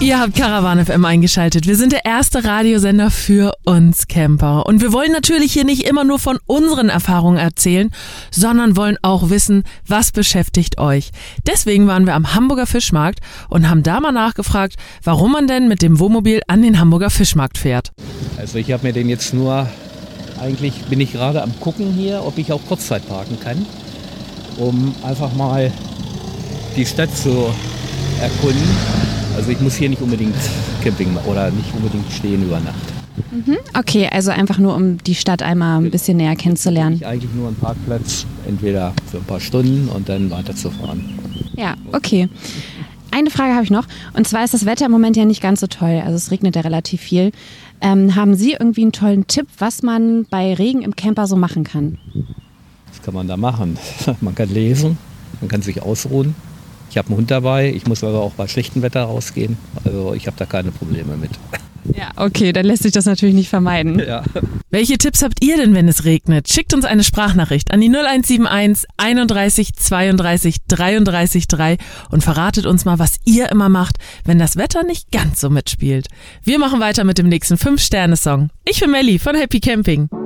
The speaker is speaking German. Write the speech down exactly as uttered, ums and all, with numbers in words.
Ihr habt Caravan F M eingeschaltet. Wir sind der erste Radiosender für uns Camper. Und wir wollen natürlich hier nicht immer nur von unseren Erfahrungen erzählen, sondern wollen auch wissen, was beschäftigt euch. Deswegen waren wir am Hamburger Fischmarkt und haben da mal nachgefragt, warum man denn mit dem Wohnmobil an den Hamburger Fischmarkt fährt. Also ich habe mir den jetzt nur, eigentlich bin ich gerade am gucken hier, ob ich auch Kurzzeit parken kann, um einfach mal die Stadt zu erkunden. Also ich muss hier nicht unbedingt Camping oder nicht unbedingt stehen über Nacht. Mhm. Okay, also einfach nur, um die Stadt einmal ein bisschen näher kennenzulernen. Ich eigentlich nur einen Parkplatz, entweder für ein paar Stunden und dann weiterzufahren. Ja, okay. Eine Frage habe ich noch, und zwar ist das Wetter im Moment ja nicht ganz so toll, also es regnet ja relativ viel. Ähm, haben Sie irgendwie einen tollen Tipp, was man bei Regen im Camper so machen kann? Was kann man da machen? Man kann lesen, man kann sich ausruhen. Ich habe einen Hund dabei, ich muss aber auch bei schlechtem Wetter rausgehen, also ich habe da keine Probleme mit. Ja, okay, dann lässt sich das natürlich nicht vermeiden. Ja. Welche Tipps habt ihr denn, wenn es regnet? Schickt uns eine Sprachnachricht an die null eins sieben eins einunddreißig zweiunddreißig dreiunddreißig drei und verratet uns mal, was ihr immer macht, wenn das Wetter nicht ganz so mitspielt. Wir machen weiter mit dem nächsten fünf Sterne Song. Ich bin Melli von Happy Camping.